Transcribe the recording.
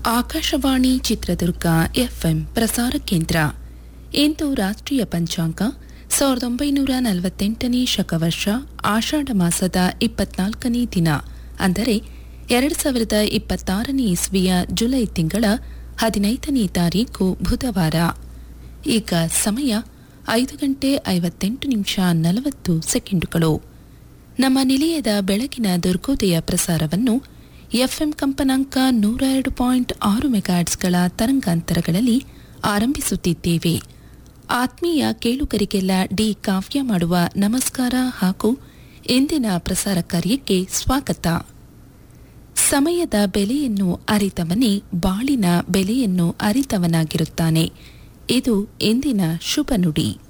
Akashvani Chitradurga FM ಪ್ರಸಾರ ಕೇಂದ್ರ. ಇಂದು ರಾಷ್ಟ್ರೀಯ ಪಂಚಾಂಗ 1948ನೇ ಶಕವರ್ಷ ಆಷಾಢ ಮಾಸದ 24ನೇ ದಿನ, ಅಂದರೆ 2026ನೇ ಇಸ್ವಿಯ ಜುಲೈ ತಿಂಗಳ 15ನೇ ತಾರೀಕು ಬುಧವಾರ. ಈಗ ಸಮಯ 5:58:40. ನಮ್ಮ ನಿಲಯದ ಬೆಳಗಿನ ದುರ್ಗೋದಯ ಪ್ರಸಾರವನ್ನು ಎಫ್ಎಂ ಕಂಪನಾಂಕ 102.6 ಮೆಗಾಹರ್ಟ್ಸ್ಗಳ ತರಂಗಾಂತರಗಳಲ್ಲಿ ಆರಂಭಿಸುತ್ತಿದ್ದೇವೆ. ಆತ್ಮೀಯ ಕೇಳುಗರಿಗೆಲ್ಲ ಡಿ ಕಾವ್ಯ ಮಾಡುವ ನಮಸ್ಕಾರ ಹಾಗೂ ಇಂದಿನ ಪ್ರಸಾರ ಕಾರ್ಯಕ್ಕೆ ಸ್ವಾಗತ. ಸಮಯದ ಬೆಲೆಯನ್ನು ಅರಿತವನೇ ಬಾಳಿನ ಬೆಲೆಯನ್ನು ಅರಿತವನಾಗಿರುತ್ತಾನೆ. ಇದು ಇಂದಿನ ಶುಭ ನುಡಿ.